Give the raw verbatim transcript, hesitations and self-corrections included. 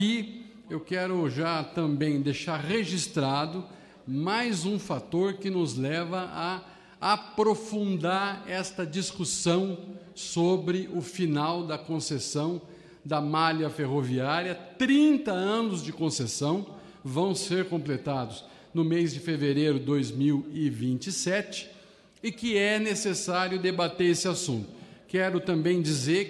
E eu quero já também deixar registrado mais um fator que nos leva a aprofundar esta discussão sobre o final da concessão da malha ferroviária. trinta anos de concessão vão ser completados no mês de fevereiro de dois mil e vinte e sete e que é necessário debater esse assunto. Quero também dizer